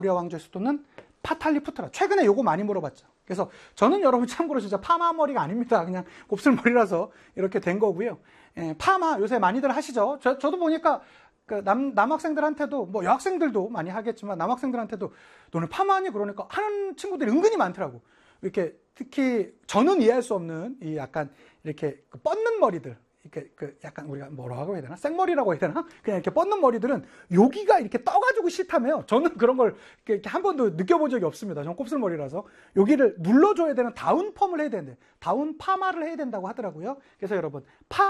마우리아 왕조의 수도는 파탈리푸트라. 최근에 요거 많이 물어봤죠. 그래서 저는 여러분 참고로 진짜 파마 머리가 아닙니다. 그냥 곱슬머리라서 이렇게 된 거고요. 예, 파마 요새 많이들 하시죠. 저도 보니까 그 남학생들한테도, 뭐 여학생들도 많이 하겠지만 남학생들한테도 너는 파마하니? 그러니까 하는 친구들이 은근히 많더라고. 이렇게 특히 저는 이해할 수 없는 이 약간 이렇게 뻗는 머리들, 이렇게 그 약간 우리가 뭐라고 해야 되나? 생머리라고 해야 되나? 그냥 이렇게 뻗는 머리들은 여기가 이렇게 떠가지고 싫다며요. 저는 그런 걸 이렇게 한 번도 느껴본 적이 없습니다. 저는 곱슬머리라서. 여기를 눌러줘야 되는 다운펌을 해야 되는데, 다운 파마를 해야 된다고 하더라고요. 그래서 여러분,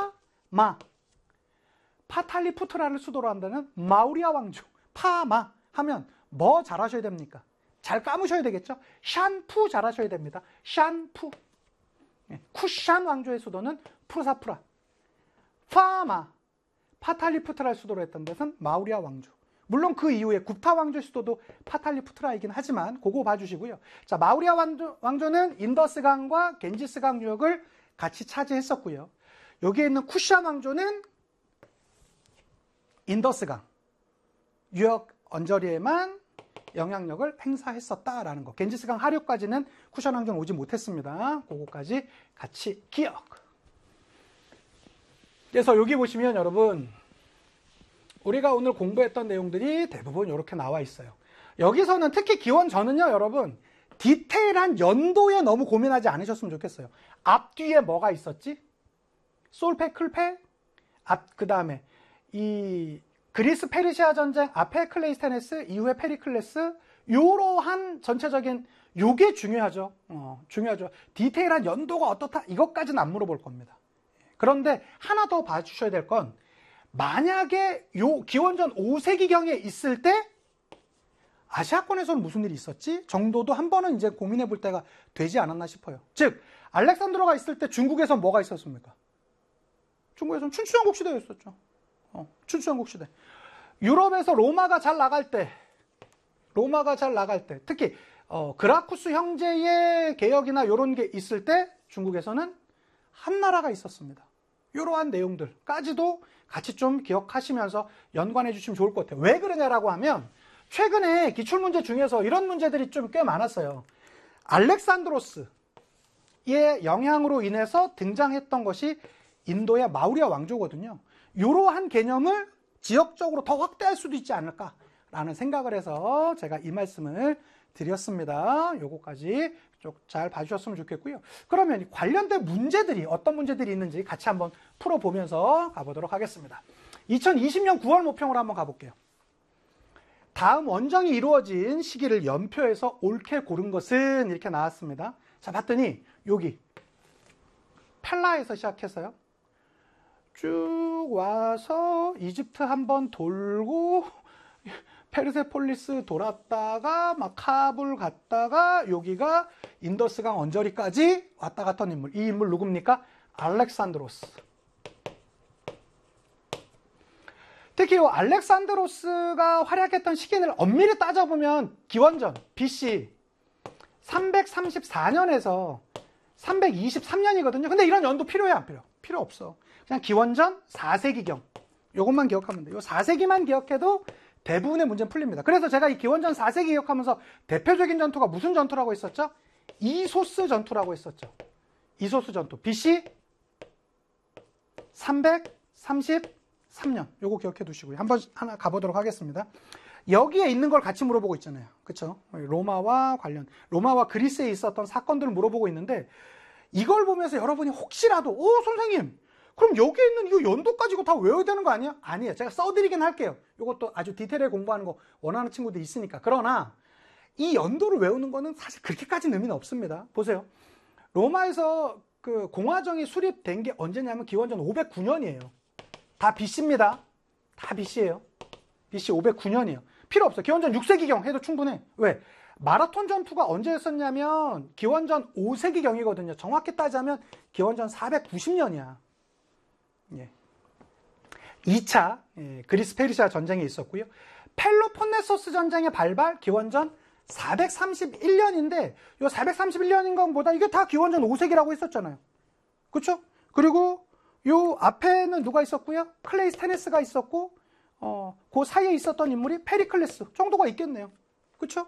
파탈리푸트라를 수도로 한다는 마우리아 왕조, 파마 하면 뭐 잘하셔야 됩니까? 잘 감으셔야 되겠죠? 샨푸 잘하셔야 됩니다. 샨푸. 쿠샨 왕조의 수도는 푸르사프라. 파탈리푸트라를 수도로 했던 데는 마우리아 왕조. 물론 그 이후에 굽타 왕조의 수도도 파탈리푸트라이긴 하지만 그거 봐주시고요. 자, 마우리아 왕조는 인더스강과 겐지스강 유역을 같이 차지했었고요. 여기에 있는 쿠샨 왕조는 인더스강 유역 언저리에만 영향력을 행사했었다라는 거. 겐지스강 하류까지는 쿠샨 왕조는 오지 못했습니다. 그거까지 같이 기억. 그래서 여기 보시면 여러분, 우리가 오늘 공부했던 내용들이 대부분 이렇게 나와 있어요. 여기서는 특히 기원전은요, 여러분, 디테일한 연도에 너무 고민하지 않으셨으면 좋겠어요. 앞뒤에 뭐가 있었지? 솔페, 클페, 그 다음에 이 그리스 페르시아 전쟁, 앞에 클레이스테네스, 이후에 페리클레스, 요러한 전체적인 요게 중요하죠. 중요하죠. 디테일한 연도가 어떻다, 이것까지는 안 물어볼 겁니다. 그런데 하나 더 봐주셔야 될 건, 만약에 요 기원전 5세기경에 있을 때 아시아권에서는 무슨 일이 있었지? 정도도 한 번은 이제 고민해 볼 때가 되지 않았나 싶어요. 즉, 알렉산드로가 있을 때 중국에서 뭐가 있었습니까? 중국에서는 춘추전국 시대였었죠. 춘추전국 시대. 유럽에서 로마가 잘 나갈 때, 특히 그라쿠스 형제의 개혁이나 이런 게 있을 때 중국에서는 한나라가 있었습니다. 이러한 내용들까지도 같이 좀 기억하시면서 연관해 주시면 좋을 것 같아요. 왜 그러냐라고 하면 최근에 기출문제 중에서 이런 문제들이 좀 꽤 많았어요. 알렉산드로스의 영향으로 인해서 등장했던 것이 인도의 마우리아 왕조거든요. 이러한 개념을 지역적으로 더 확대할 수도 있지 않을까라는 생각을 해서 제가 이 말씀을 드렸습니다. 요거까지 쭉 잘 봐주셨으면 좋겠고요. 그러면 관련된 문제들이 어떤 문제들이 있는지 같이 한번 풀어보면서 가보도록 하겠습니다. 2020년 9월 모평으로 한번 가볼게요. 다음 원정이 이루어진 시기를 연표해서 옳게 고른 것은 이렇게 나왔습니다. 자, 봤더니 여기 펠라에서 시작해서요. 쭉 와서 이집트 한번 돌고 페르세폴리스 돌았다가 막 카불 갔다가 여기가 인더스강 언저리까지 왔다 갔던 인물. 이 인물 누굽니까? 알렉산드로스. 특히 이 알렉산드로스가 활약했던 시기를 엄밀히 따져보면 기원전 BC 334년에서 323년이거든요. 근데 이런 연도 필요해, 안 필요? 필요 없어. 그냥 기원전 4세기경. 요것만 기억하면 돼요. 요 4세기만 기억해도 대부분의 문제는 풀립니다. 그래서 제가 이 기원전 4세기 기억하면서 대표적인 전투가 무슨 전투라고 했었죠? 이소스 전투라고 했었죠. 이소스 전투. BC 333년. 요거 기억해 두시고요. 한번 하나 가보도록 하겠습니다. 여기에 있는 걸 같이 물어보고 있잖아요. 그쵸? 로마와 그리스에 있었던 사건들을 물어보고 있는데, 이걸 보면서 여러분이 혹시라도, 선생님! 그럼 여기에 있는 이 연도까지 이거 다 외워야 되는 거 아니야? 아니에요. 제가 써드리긴 할게요. 이것도 아주 디테일하게 공부하는 거 원하는 친구들 있으니까. 그러나 이 연도를 외우는 거는 사실 그렇게까지는 의미는 없습니다. 보세요. 로마에서 그 공화정이 수립된 게 언제냐면 기원전 509년이에요. 다 BC입니다. 다 BC예요. BC 509년이에요. 필요 없어. 기원전 6세기경 해도 충분해. 왜? 마라톤 전투가 언제 했었냐면 기원전 5세기경이거든요. 정확히 따지면 기원전 490년이야. 예. 2차 그리스 페르시아 전쟁이 있었고요. 펠로폰네소스 전쟁의 발발 기원전 431년인데 이 431년인 것보다 이게 다 기원전 5세기라고 했었잖아요. 그렇죠? 그리고 요 앞에는 누가 있었고요? 클레이스테네스가 있었고 그 사이에 있었던 인물이 페리클레스 정도가 있겠네요. 그렇죠?